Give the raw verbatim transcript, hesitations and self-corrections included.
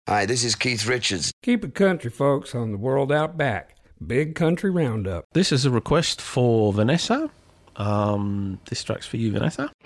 Hi, this is Keith Richards. Keep it country, folks, on the World Out Back. Big Country Roundup. This is a request for Vanessa. Um, this track's for you, Vanessa.